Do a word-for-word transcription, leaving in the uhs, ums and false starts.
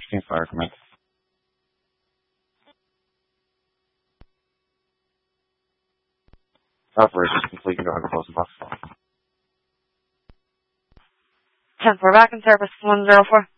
sixteen fire command. Operations complete. Go ahead and close the box. ten four back in service, one zero four.